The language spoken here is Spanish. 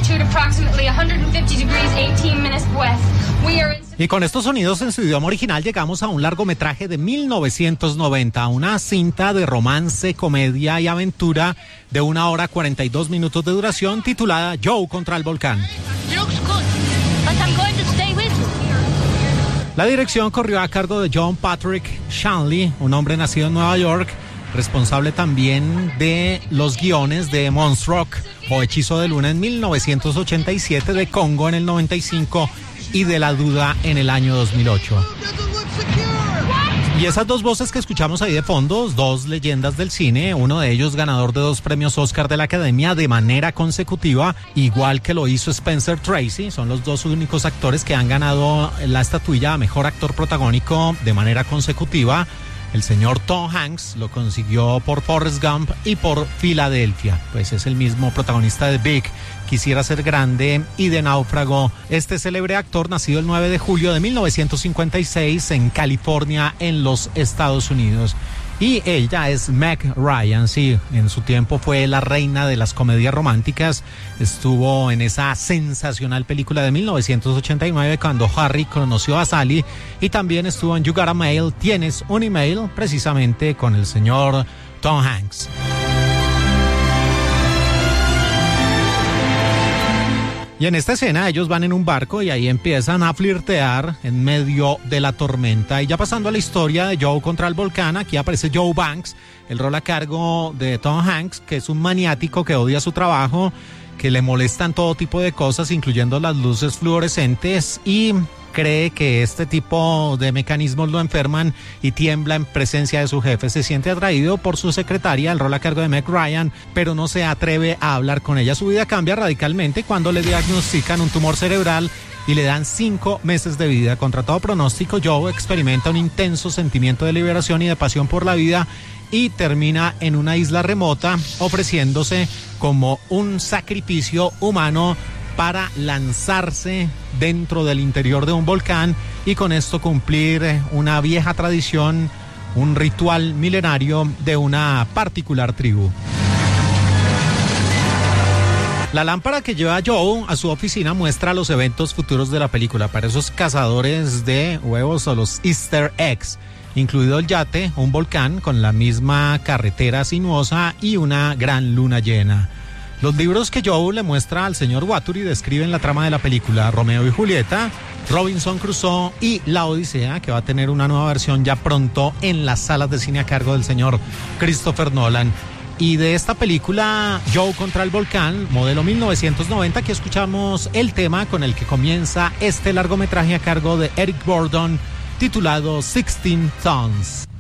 altitude approximately 150 degrees 18 minutes west. We are in... Y con estos sonidos en su idioma original llegamos a un largometraje de 1990, una cinta de romance, comedia y aventura de 1 hora 42 minutos de duración titulada Joe contra el volcán. La dirección corrió a cargo de John Patrick Shanley, un hombre nacido en Nueva York, responsable también de los guiones de Moonstruck o Hechizo de Luna en 1987, de Congo en el 95 y de La Duda en el año 2008. Y esas dos voces que escuchamos ahí de fondo, dos leyendas del cine, uno de ellos ganador de 2 premios Oscar de la Academia de manera consecutiva, igual que lo hizo Spencer Tracy, son los 2 únicos actores que han ganado la estatuilla a Mejor Actor Protagónico de manera consecutiva. El señor Tom Hanks lo consiguió por Forrest Gump y por Filadelfia, pues es el mismo protagonista de Big, Quisiera ser grande y de Náufrago. Este célebre actor, nacido el 9 de julio de 1956 en California, en los Estados Unidos. Y ella es Meg Ryan, sí, en su tiempo fue la reina de las comedias románticas. Estuvo en esa sensacional película de 1989 cuando Harry conoció a Sally, y también estuvo en You Got a Mail, Tienes un Email, precisamente con el señor Tom Hanks. Y en esta escena ellos van en un barco y ahí empiezan a flirtear en medio de la tormenta. Y ya pasando a la historia de Joe contra el volcán, aquí aparece Joe Banks, el rol a cargo de Tom Hanks, que es un maniático que odia su trabajo, que le molestan todo tipo de cosas, incluyendo las luces fluorescentes, y cree que este tipo de mecanismos lo enferman y tiembla en presencia de su jefe. Se siente atraído por su secretaria, el rol a cargo de Meg Ryan, pero no se atreve a hablar con ella. Su vida cambia radicalmente cuando le diagnostican un tumor cerebral y le dan 5 meses de vida. Contra todo pronóstico, Joe experimenta un intenso sentimiento de liberación y de pasión por la vida y termina en una isla remota ofreciéndose como un sacrificio humano para lanzarse dentro del interior de un volcán y con esto cumplir una vieja tradición, un ritual milenario de una particular tribu. La lámpara que lleva Joe a su oficina muestra los eventos futuros de la película para esos cazadores de huevos o los Easter eggs, incluido el yate, un volcán con la misma carretera sinuosa y una gran luna llena. Los libros que Joe le muestra al señor Waturi describen la trama de la película Romeo y Julieta, Robinson Crusoe y La Odisea, que va a tener una nueva versión ya pronto en las salas de cine a cargo del señor Christopher Nolan. Y de esta película, Joe contra el volcán, modelo 1990, aquí escuchamos el tema con el que comienza este largometraje a cargo de Eric Burdon, titulado 16 Tons.